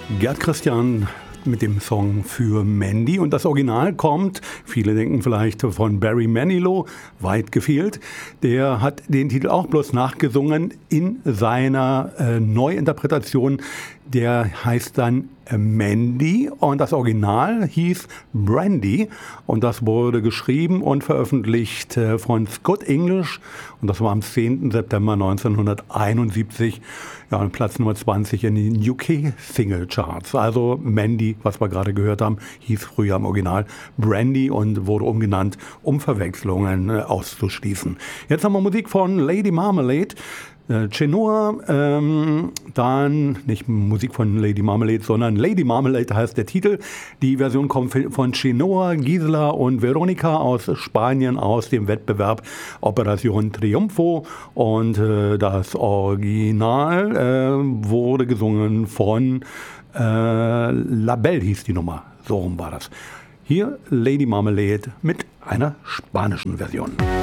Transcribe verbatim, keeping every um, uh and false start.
Gerd Christian mit dem Song für Mandy, und das Original kommt, viele denken vielleicht von Barry Manilow, weit gefehlt. Der hat den Titel auch bloß nachgesungen in seiner äh, Neuinterpretation. Der heißt dann Mandy und das Original hieß Brandy, und das wurde geschrieben und veröffentlicht äh, von Scott English, und das war am zehnten September neunzehnhunderteinundsiebzig, ja, und Platz Nummer zwanzig in den U K Single Charts. Also Mandy, was wir gerade gehört haben, hieß früher im Original Brandy und wurde umgenannt, um Verwechslungen äh, auszuschließen. Jetzt haben wir Musik von Lady Marmalade. Äh, Chenoa, ähm, dann nicht Musik von Lady Marmalade, sondern Lady Marmalade heißt der Titel. Die Version kommt von Chenoa, Gisela und Veronica aus Spanien, aus dem Wettbewerb Operación Triunfo, und äh, das Original äh, wurde gesungen von äh, La Belle, hieß die Nummer, so rum war das. Hier Lady Marmalade mit einer spanischen Version.